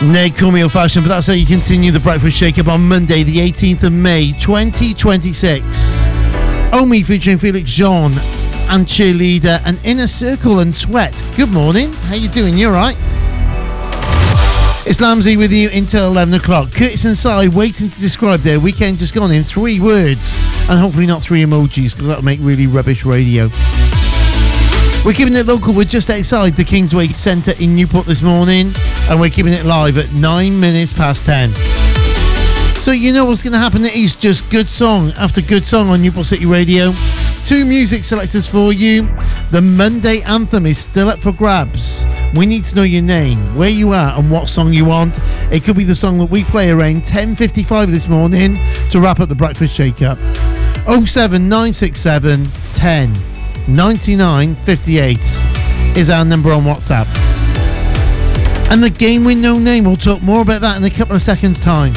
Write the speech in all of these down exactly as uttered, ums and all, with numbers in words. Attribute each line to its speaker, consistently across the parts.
Speaker 1: They call me old-fashioned, but that's how you continue the Breakfast Shake-Up on Monday, the eighteenth of May, twenty twenty-six. Omi featuring Felix Jean and Cheerleader and Inner Circle and Sweat. Good morning. How you doing? You all right? It's Lamsey with you until eleven o'clock. Curtis and Si waiting to describe their weekend just gone in three words, and hopefully not three emojis, because that would make really rubbish radio. We're keeping it local. We're just outside the Kingsway Centre in Newport this morning, and we're keeping it live at nine minutes past ten. So you know what's going to happen. It is just good song after good song on Newport City Radio. Two music selectors for you. The Monday anthem is still up for grabs. We need to know your name, where you are, and what song you want. It could be the song that we play around ten fifty-five this morning to wrap up the Breakfast Shake-Up. oh seven nine six seven ten ninety-nine fifty-eight is our number on WhatsApp. And the game with no name, we'll talk more about that in a couple of seconds time.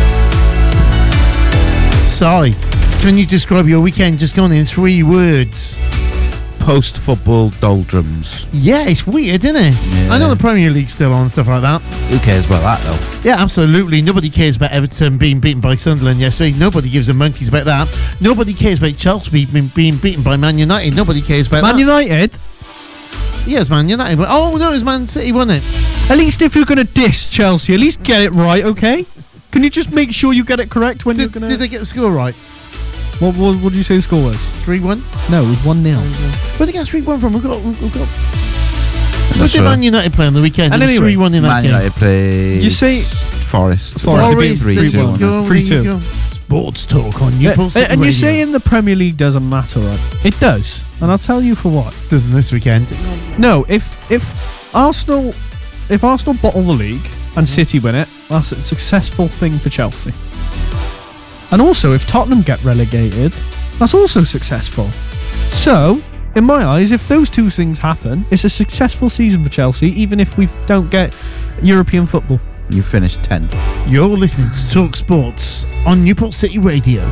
Speaker 1: Si, can you describe your weekend just gone in three words?
Speaker 2: Post-football doldrums.
Speaker 1: Yeah, it's weird, isn't it?
Speaker 2: Yeah.
Speaker 1: I know the Premier League's still on, stuff like that.
Speaker 2: Who cares about that, though?
Speaker 1: Yeah, absolutely. Nobody cares about Everton being beaten by Sunderland yesterday. Nobody gives a monkeys about that. Nobody cares about Chelsea being, being beaten by Man United. Nobody cares about
Speaker 3: Man
Speaker 1: that.
Speaker 3: Man United?
Speaker 1: Yes, Man United. Oh, no, it was Man City, wasn't it?
Speaker 3: At least if you're going to diss Chelsea, at least get it right, okay? Can you just make sure you get it correct when
Speaker 1: Did,
Speaker 3: you're going to...
Speaker 1: did they get the score right?
Speaker 3: What, what, what did you say the score was?
Speaker 1: three one?
Speaker 3: No, it was one nil.
Speaker 1: Where did they get three one from? We've got... We've got
Speaker 2: Not
Speaker 1: what
Speaker 2: sure.
Speaker 1: did Man United play on the weekend?
Speaker 3: And
Speaker 1: It was
Speaker 3: anyway,
Speaker 1: three one in that
Speaker 2: Man
Speaker 1: game.
Speaker 2: United played
Speaker 3: You say...
Speaker 2: Forest.
Speaker 3: Forest.
Speaker 2: They beat three
Speaker 1: there
Speaker 2: two,
Speaker 1: you
Speaker 2: wasn't
Speaker 1: go,
Speaker 2: it?
Speaker 3: three
Speaker 1: there you
Speaker 3: two.
Speaker 1: go. Sports talk on
Speaker 3: Uh,
Speaker 1: Newport City
Speaker 3: and you're
Speaker 1: Radio.
Speaker 3: saying the Premier League doesn't matter, right? It does. And I'll tell you for what.
Speaker 1: Doesn't this weekend?
Speaker 3: No, if if Arsenal if Arsenal bottle the league and City win it, that's a successful thing for Chelsea. And also, if Tottenham get relegated, that's also successful. So, in my eyes, if those two things happen, it's a successful season for Chelsea, even if we don't get European football.
Speaker 2: You finished tenth.
Speaker 1: You're listening to Talk Sports on Newport City Radio.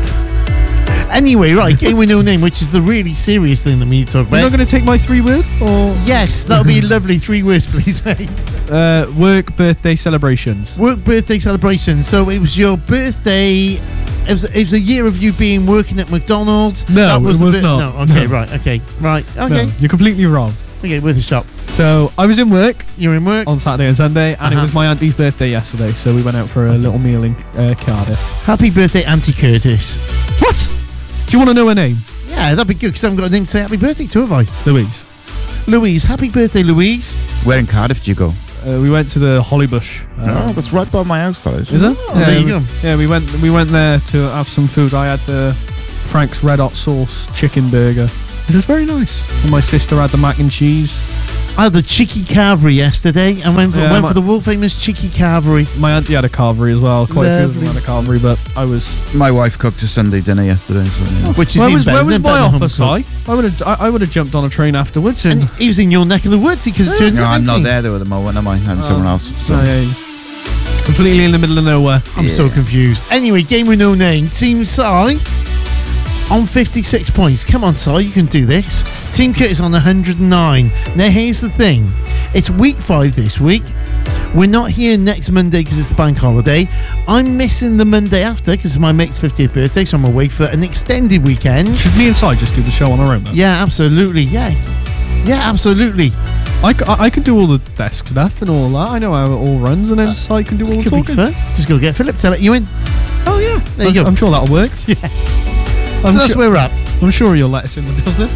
Speaker 1: Anyway, right, game with no name, which is the really serious thing that we need to talk
Speaker 3: You're
Speaker 1: about.
Speaker 3: not going to take my three word? Or
Speaker 1: Yes, that would be lovely. Three words, please, mate.
Speaker 3: uh, work birthday celebrations?
Speaker 1: Work birthday celebration. So it was your birthday. It was, it was a year of you being working at McDonald's.
Speaker 3: No,
Speaker 1: that was
Speaker 3: it
Speaker 1: the
Speaker 3: was
Speaker 1: bit-
Speaker 3: not.
Speaker 1: No, okay,
Speaker 3: No.
Speaker 1: right, okay, right, okay,
Speaker 3: No, you're completely wrong.
Speaker 1: okay, worth a shot.
Speaker 3: So, I was in work
Speaker 1: You're in work.
Speaker 3: on Saturday and Sunday, and
Speaker 1: Uh-huh.
Speaker 3: it was my auntie's birthday yesterday, so we went out for a little meal in uh, Cardiff.
Speaker 1: Happy birthday, Auntie Curtis.
Speaker 3: What? Do you want to know her name?
Speaker 1: Yeah, that'd be good because I haven't got a name to say happy birthday to, have I?
Speaker 3: Louise.
Speaker 1: Louise, happy birthday, Louise.
Speaker 2: Where in Cardiff did you go?
Speaker 3: Uh, we went to the Hollybush.
Speaker 2: Oh, that's right by my house, that is.
Speaker 3: Is it?
Speaker 1: Oh,
Speaker 3: yeah,
Speaker 1: there you
Speaker 3: we,
Speaker 1: go.
Speaker 3: Yeah, we went. We went there to have some food. I had the Frank's Red Hot Sauce chicken burger, which was very nice. And my sister had the mac and cheese.
Speaker 1: I had the Chicky Carvery yesterday and went for,
Speaker 3: Yeah,
Speaker 1: went
Speaker 3: my-
Speaker 1: for the world famous Chicky Carvery.
Speaker 3: My auntie had a carvery as well. Quite a few of them
Speaker 1: Lovely.
Speaker 3: had a carvery, but I was.
Speaker 2: My wife cooked a Sunday dinner yesterday. So, yeah.
Speaker 1: Which is
Speaker 3: Where
Speaker 1: even
Speaker 3: was,
Speaker 1: better,
Speaker 3: where
Speaker 1: isn't
Speaker 3: was
Speaker 1: it?
Speaker 3: my
Speaker 1: Better than
Speaker 3: offer,
Speaker 1: home
Speaker 3: Si? I would have. I, I would have jumped on a train afterwards. And,
Speaker 1: And he was in your neck of the woods. He could have turned
Speaker 2: No,
Speaker 1: up,
Speaker 2: I'm not
Speaker 1: hadn't he?
Speaker 2: there though at the moment, am I? I'm
Speaker 3: Oh.
Speaker 2: someone else. So.
Speaker 3: Oh, yeah, completely in the middle of nowhere.
Speaker 1: I'm so
Speaker 2: Yeah.
Speaker 1: confused. Anyway, game with no name. Team Si on fifty-six points. Come on, Si, you can do this. Team Curtis on one hundred nine. Now, here's the thing. It's week five this week. We're not here next Monday because it's the bank holiday. I'm missing the Monday after because it's my mate's fiftieth birthday, so I'm away for an extended weekend.
Speaker 3: Should me and Si just do the show on our own, then?
Speaker 1: Yeah, absolutely. Yeah. Yeah, absolutely.
Speaker 3: I, c- I, I can do all the desk stuff and all that. I know how it all runs, and then Si can do all the
Speaker 1: Could be
Speaker 3: talking.
Speaker 1: fun. Just go get Philip, tell it you in.
Speaker 3: Oh yeah,
Speaker 1: There you
Speaker 3: I'm,
Speaker 1: go.
Speaker 3: I'm sure that'll work.
Speaker 1: Yeah.
Speaker 3: I'm,
Speaker 1: So that's
Speaker 3: su-
Speaker 1: where we're at.
Speaker 3: I'm sure you'll let us in the building.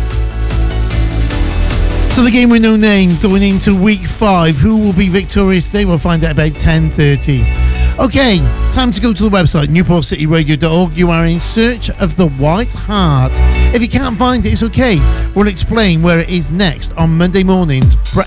Speaker 1: So the game with no name going into week five. Who will be victorious today? We'll find out about ten thirty. Okay, time to go to the website, newport city radio dot org. You are in search of the White Hart. If you can't find it, it's okay. We'll explain where it is next on Monday morning's Bre-